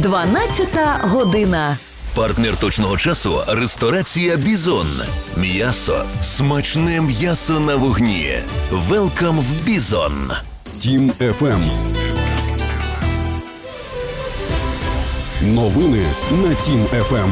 12-та година. Партнер точного часу – ресторація «Бізон». М'ясо. Смачне м'ясо на вогні. Велкам в «Бізон». Тім ФМ. Новини на Тім ФМ.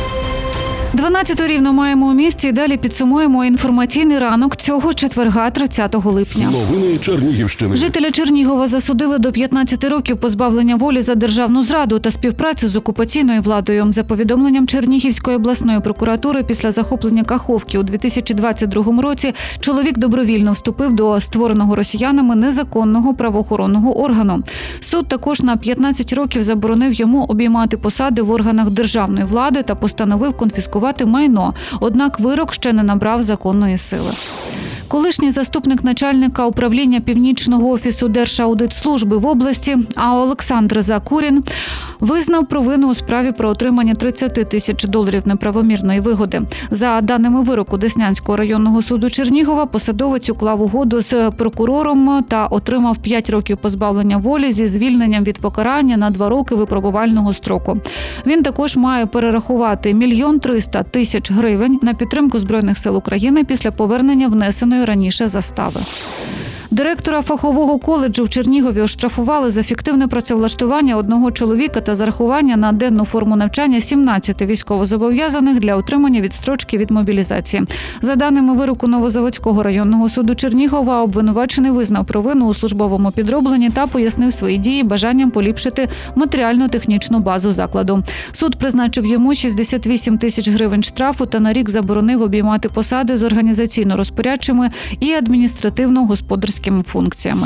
12 рівно маємо у місті і далі підсумуємо інформаційний ранок цього четверга, 30 липня. Новини Чернігівщини. Жителя Чернігова засудили до 15 років позбавлення волі за державну зраду та співпрацю з окупаційною владою. За повідомленням Чернігівської обласної прокуратури, після захоплення Каховки у 2022 році чоловік добровільно вступив до створеного росіянами незаконного правоохоронного органу. Суд також на 15 років заборонив йому обіймати посади в органах державної влади та постановив конфіскувати майно, однак вирок ще не набрав законної сили. Колишній заступник начальника управління Північного офісу Держаудитслужби в області Олександр Закурін визнав провину у справі про отримання $30 тисяч неправомірної вигоди. За даними вироку Деснянського районного суду Чернігова, посадовець уклав угоду з прокурором та отримав 5 років позбавлення волі зі звільненням від покарання на 2 роки випробувального строку. Він також має перерахувати $1 300 000 гривень на підтримку Збройних сил України після повернення внесеної раніше застави. Директора фахового коледжу в Чернігові оштрафували за фіктивне працевлаштування одного чоловіка та зарахування на денну форму навчання 17 військовозобов'язаних для отримання відстрочки від мобілізації. За даними вироку Новозаводського районного суду Чернігова, обвинувачений визнав провину у службовому підробленні та пояснив свої дії бажанням поліпшити матеріально-технічну базу закладу. Суд призначив йому 68 тисяч гривень штрафу та на рік заборонив обіймати посади з організаційно-розпорядчими і адміністративно-господарськими функціями.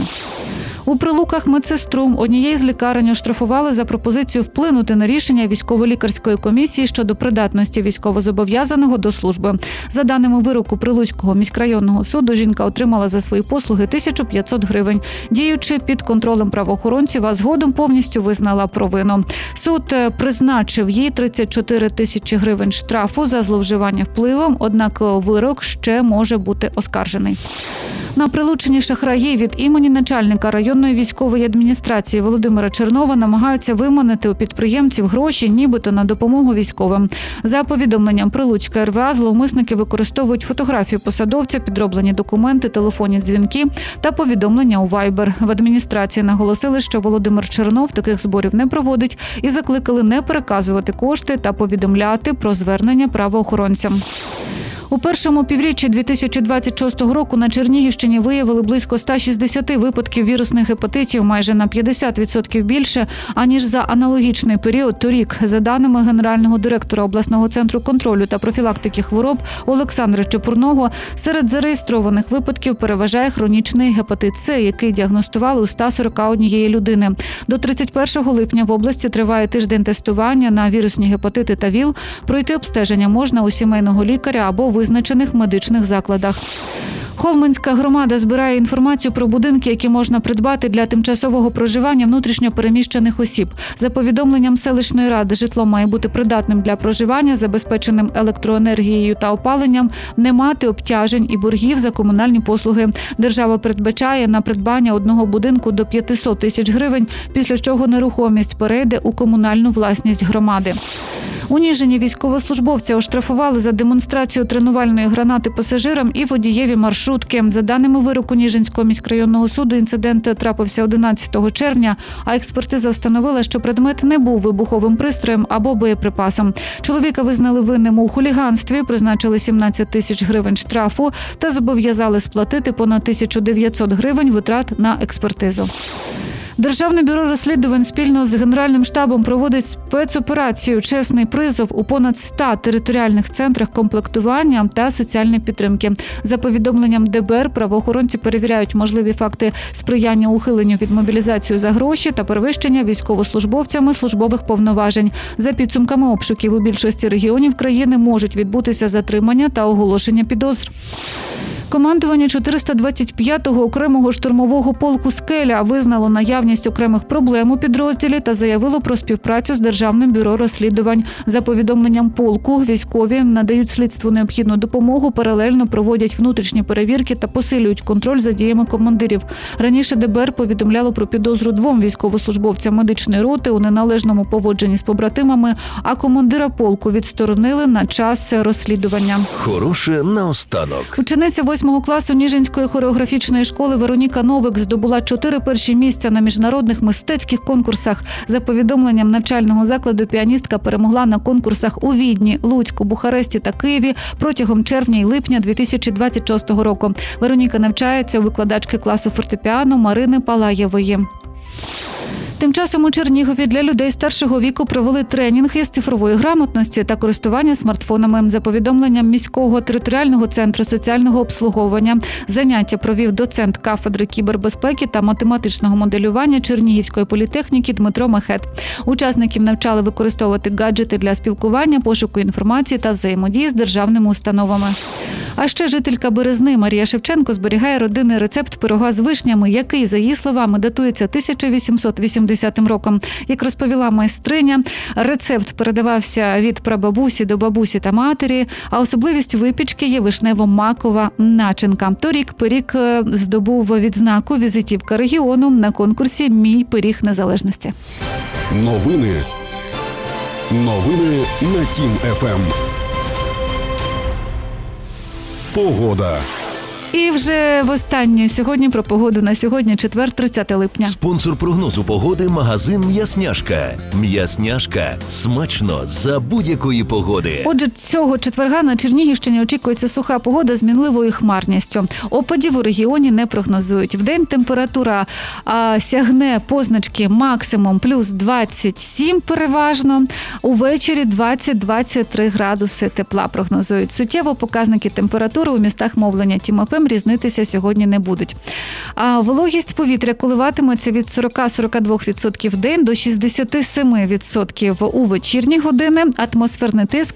У Прилуках медсестру однієї з лікарень оштрафували за пропозицію вплинути на рішення військово-лікарської комісії щодо придатності військовозобов'язаного до служби. За даними вироку Прилуцького міськрайонного суду, жінка отримала за свої послуги 1500 гривень, діючи під контролем правоохоронців, а згодом повністю визнала провину. Суд призначив їй 34 тисячі гривень штрафу за зловживання впливом, однак вирок ще може бути оскаржений. На Прилуччині шахраї від імені начальника районної військової адміністрації Володимира Чернова намагаються виманити у підприємців гроші, нібито на допомогу військовим. За повідомленням Прилуцької РВА, зловмисники використовують фотографію посадовця, підроблені документи, телефонні дзвінки та повідомлення у Viber. В адміністрації наголосили, що Володимир Чернов таких зборів не проводить і закликали не переказувати кошти та повідомляти про звернення правоохоронцям. У першому півріччі 2026 року на Чернігівщині виявили близько 160 випадків вірусних гепатитів, майже на 50% більше, аніж за аналогічний період торік. За даними генерального директора обласного центру контролю та профілактики хвороб Олександра Чепурного, серед зареєстрованих випадків переважає хронічний гепатит С, який діагностували у 141 людини. До 31 липня в області триває тиждень тестування на вірусні гепатити та ВІЛ. Пройти обстеження можна у сімейного лікаря або визначених медичних закладах. Холминська громада збирає інформацію про будинки, які можна придбати для тимчасового проживання внутрішньо переміщених осіб. За повідомленням селищної ради, житло має бути придатним для проживання, забезпеченим електроенергією та опаленням, не мати обтяжень і боргів за комунальні послуги. Держава передбачає на придбання одного будинку до 500 тисяч гривень, після чого нерухомість перейде у комунальну власність громади. У Ніжині військовослужбовця оштрафували за демонстрацію тренувальної гранати пасажирам і водієві маршрутки. За даними вироку Ніжинського міськрайонного суду, інцидент трапився 11 червня, а експертиза встановила, що предмет не був вибуховим пристроєм або боєприпасом. Чоловіка визнали винним у хуліганстві, призначили 17 тисяч гривень штрафу та зобов'язали сплатити понад 1900 гривень витрат на експертизу. Державне бюро розслідувань спільно з Генеральним штабом проводить спецоперацію «Чесний призов» у понад 100 територіальних центрах комплектування та соціальної підтримки. За повідомленням ДБР, правоохоронці перевіряють можливі факти сприяння ухиленню від мобілізації за гроші та перевищення військовослужбовцями службових повноважень. За підсумками обшуків у більшості регіонів країни можуть відбутися затримання та оголошення підозр. Командування 425-го окремого штурмового полку «Скеля» визнало наявність окремих проблем у підрозділі та заявило про співпрацю з Державним бюро розслідувань. За повідомленням полку, військові надають слідству необхідну допомогу, паралельно проводять внутрішні перевірки та посилюють контроль за діями командирів. Раніше ДБР повідомляло про підозру 2 військовослужбовцям медичної роти у неналежному поводженні з побратимами, а командира полку відсторонили на час розслідування. Хороше наостанок. Учениця 8 класу Ніжинської хореографічної школи Вероніка Новик здобула 4 перші місця на міжнародних мистецьких конкурсах. За повідомленням навчального закладу, піаністка перемогла на конкурсах у Відні, Луцьку, Бухаресті та Києві протягом червня і липня 2026 року. Вероніка навчається у викладачки класу фортепіано Марини Палаєвої. Тим часом у Чернігові для людей старшого віку провели тренінг із цифрової грамотності та користування смартфонами. За повідомленням міського територіального центру соціального обслуговування, заняття провів доцент кафедри кібербезпеки та математичного моделювання Чернігівської політехніки Дмитро Мехет. Учасників навчали використовувати гаджети для спілкування, пошуку інформації та взаємодії з державними установами. А ще жителька Березни Марія Шевченко зберігає родинний рецепт пирога з вишнями, який, за її словами, датується 1880 роком. Як розповіла майстриня, рецепт передавався від прабабусі до бабусі та матері, а особливість випічки є вишнево-макова начинка. Торік пиріг здобув відзнаку «Візитівка регіону» на конкурсі «Мій пиріг незалежності». Новини на Тім ФМ. Погода. І вже востаннє сьогодні про погоду на сьогодні, четвер, 30 липня. Спонсор прогнозу погоди – магазин «М'ясняшка». «М'ясняшка» – смачно за будь-якої погоди. Отже, цього четверга на Чернігівщині очікується суха погода з мінливою хмарністю. Опадів у регіоні не прогнозують. Вдень температура сягне позначки максимум плюс 27 переважно. Увечері 20-23 градуси тепла прогнозують. Суттєво показники температури у містах мовлення Тім ФМ різнитися сьогодні не будуть. А вологість повітря коливатиметься від 40-42% в день до 67% у вечірні години. Атмосферний тиск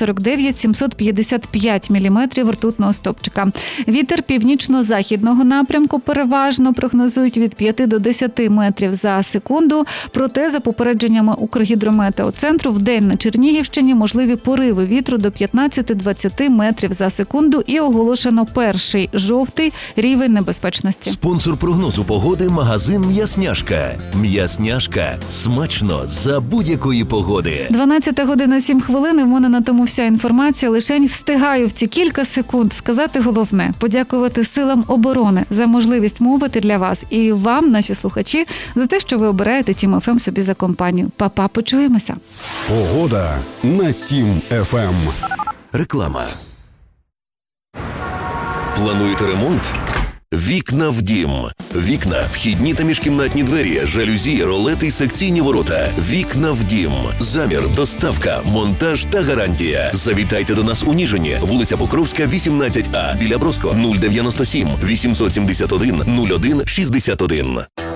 749-755 мм ртутного стовпчика. Вітер північно-західного напрямку переважно прогнозують від 5 до 10 метрів за секунду. Проте, за попередженнями Укргідрометеоцентру, вдень на Чернігівщині можливі пориви вітру до 15-20 метрів за секунду і оголошено перший жовтий рівень небезпечності. Спонсор прогнозу погоди – магазин «М'ясняшка». «М'ясняшка» – смачно за будь-якої погоди. 12 година 7 хвилин. В мене на тому вся інформація. Лишень встигаю в ці кілька секунд сказати головне – подякувати силам оборони за можливість мовити для вас і вам, наші слухачі, за те, що ви обираєте Тім ФМ собі за компанію. Па-па, почуємося. Погода на Тім ФМ. Реклама. Плануєте ремонт? Вікна в дім. Вікна, вхідні та міжкімнатні двері, жалюзі, ролети й секційні ворота. Вікна в дім. Замір, доставка, монтаж та гарантія. Завітайте до нас у Ніжині. Вулиця Покровська, 18А. Біля Броско. 097 871 01 61.